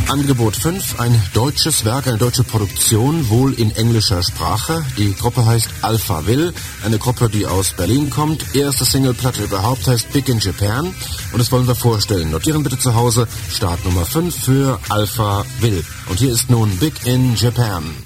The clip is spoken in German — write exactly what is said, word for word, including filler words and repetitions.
Angebot fünf, ein deutsches Werk, eine deutsche Produktion, wohl in englischer Sprache. Die Gruppe heißt Alpha Will, eine Gruppe, die aus Berlin kommt. Erste Singleplatte überhaupt heißt Big in Japan und das wollen wir vorstellen. Notieren bitte zu Hause, Start Nummer fünf für Alpha Will. Und hier ist nun Big in Japan.